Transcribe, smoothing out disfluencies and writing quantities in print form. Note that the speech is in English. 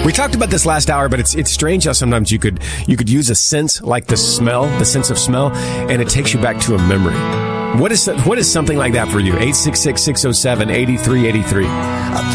We talked about this last hour, but it's strange how sometimes you could use a sense like the sense of smell, and it takes you back to a memory. What is something like that for you? 866-607-8383.